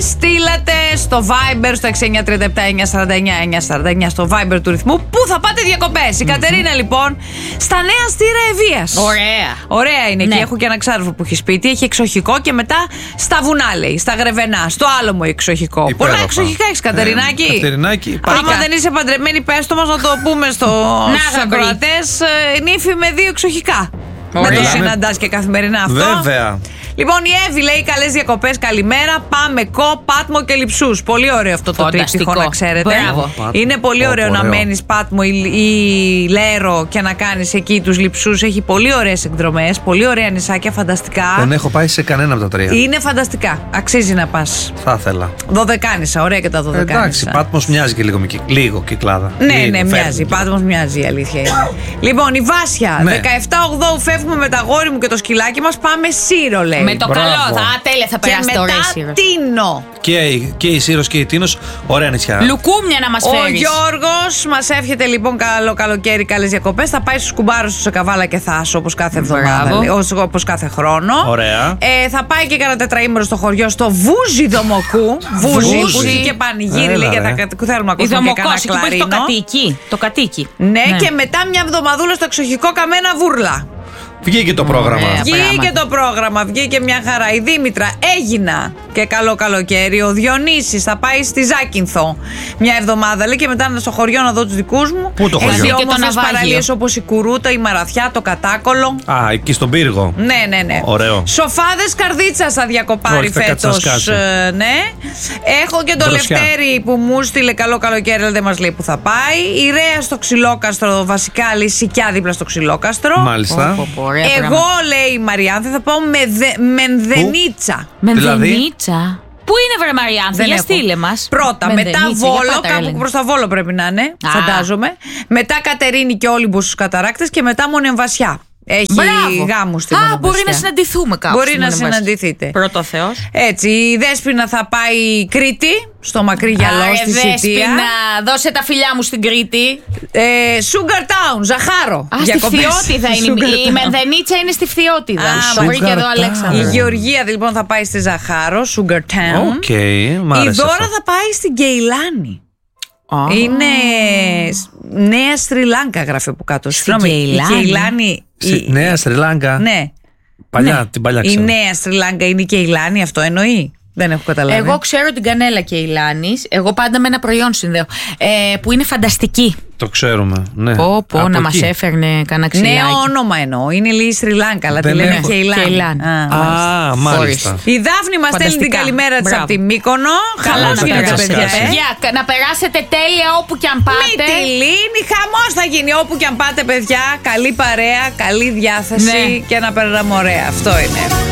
στείλατε στο Viber στο 6937-949-949 στο Viber του ρυθμού που θα πάτε διακοπές. Η Κατερίνα λοιπόν στα Νέα Στήρα Ευβοίας. Ωραία είναι εκεί. Έχω και ένα ξάδερφο που έχει σπίτι. Έχει εξοχικό και μετά στα βουνά λέει. Στα Γρεβενά. Στο άλλο μου εξοχικό. Πολλά εξοχικά έχει Κατερινάκη. Άμα δεν είσαι παντρεμένη, πες το μας να το πούμε στους ακροατές. Νύφη με 2 εξοχικά. Δεν το συναντάς και καθημερινά αυτό. Βέβαια. Λοιπόν, η Εύη λέει καλές διακοπές, καλημέρα. Πάμε Κο, Πάτμο και Λειψούς. Πολύ ωραίο αυτό το τρίπτυχο, να ξέρετε. Είναι πολύ ωραίο να μένεις Πάτμο ή Λέρο και να κάνεις εκεί τους Λειψούς. Έχει πολύ ωραίες εκδρομές, πολύ ωραία νησάκια, φανταστικά. Δεν έχω πάει σε κανένα από τα 3. Είναι φανταστικά. Αξίζει να πας. Θα ήθελα. Δωδεκάνησα, ωραία και τα Δωδεκάνησα. Εντάξει, Πάτμος μοιάζει και λίγο κυκλάδα. Ναι, μοιάζει. Πάτμος μοιάζει, η αλήθεια είναι. Λοιπόν, η Βάσια, 17-8 φεύγουμε με τα γόρι μου και το σκυλάκι μας. Πάμε Σύρο, λέει. Με το καλό, τέλεια θα περάσετε. Και μετά Τίνο. Και η Σύρος και η Τίνος, ωραία νησιά. Λουκούμια να μας φέρεις. Ο Γιώργος μας εύχεται λοιπόν καλό καλοκαίρι, καλές διακοπές. Θα πάει στους κουμπάρους του σε Καβάλα και Θάσο όπως κάθε εβδομάδα, όπως κάθε χρόνο. Ωραία. Θα πάει και κανένα τετραήμερο στο χωριό, στο Βούζι Δομοκού. Βούζι, που έχει και πανηγύρι, λέει, για τα θέλουμε να ακούσουμε και κανένα κλαρίνο. Το κατοίκι. Ναι, και μετά μια εβδομαδούλα στο εξοχικό Καμένα Βούρλα. Βγήκε το πρόγραμμα. Βγήκε το πρόγραμμα, βγήκε μια χαρά. Η Δήμητρα, Έγινα και καλό καλοκαίρι. Ο Διονύσης θα πάει στη Ζάκυνθο μια εβδομάδα, λέει, και μετά στο χωριό να δω τους δικούς μου. Πού το χωριό? Έχει όμορφες παραλίες όπως η Κουρούτα, η Μαραθιά, το Κατάκολο. Εκεί στον πύργο. Ναι. Ωραίο. Σοφάδες Καρδίτσας θα διακοπάρει φέτος. Ναι. Έχω και το Λευτέρι που μου στείλε καλό καλοκαίρι, αλλά δεν μας λέει που θα πάει. Η Ρέα στο Ξυλόκαστρο, βασικά λέει Σικιά δίπλα στο Ξυλόκαστρο. Μάλιστα. Εγώ, λέει η Μαριάνθη, θα πάω Μενδενίτσα. Μενδενίτσα. Πού είναι, βρε Μαριάνθη, για στείλε μας. Πρώτα, μετά Βόλο, κάπου προς τα Βόλο πρέπει να είναι, φαντάζομαι. Μετά Κατερίνη και Όλυμπος στους Καταράκτες και μετά Μονεμβασιά. Έχει γάμου στην Μονεμβασιά. Μπορεί να συναντηθούμε κάπου. Μπορεί να συναντηθείτε. Πρώτο Θεός. Έτσι, η Δέσποινα θα πάει Κρήτη, στο μακρύ γυαλό, στη Σιτία. Δέσποινα, δώσε τα φιλιά μου στην Κρήτη. Sugar Town, Ζαχάρο. Στη Φθιώτιδα είναι. Η Μενδενίτσα είναι στη Φθιώτιδα. Μπορεί και εδώ Αλέξανδρο. Η Γεωργία λοιπόν θα πάει στη Ζαχάρο, Sugar Town. Η Δώρα θα πάει στην Κεϊλάνη. Είναι Νέα Σρι Λάγκα, γράφει από κάτω. Η Κεϊλάνη. Νέα Σρι Λάγκα. Ναι. Την παλιά ξέρω. Η Νέα Σρι Λάγκα είναι η Κεϊλάνη, αυτό εννοεί. Δεν έχω καταλάβει. Εγώ ξέρω την κανέλα Κεϊλάνης. Εγώ πάντα με ένα προϊόν συνδέω. Που είναι φανταστική. Το ξέρουμε. Ναι. Πω, να μας έφερνε κανένα ξυλάκι. Νέο όνομα εννοώ. Είναι λίγη Σρι Λάγκα, αλλά τη λένε Κεϊλάνη. Μάλιστα. Η Δάφνη μας στέλνει την καλημέρα της από τη Μύκονο. Καλά να γίνετε, παιδιά. Να περάσετε τέλεια όπου και αν πάτε. Μυτιλίνη, χαμός θα γίνει όπου και αν πάτε, παιδιά. Καλή παρέα, καλή διάθεση και να περνάμε ωραία. Αυτό είναι.